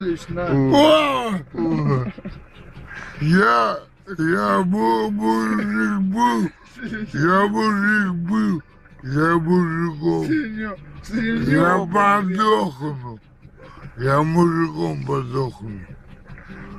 на. Я мужик был, я мужиком. Я подохну. Я мужиком подохну.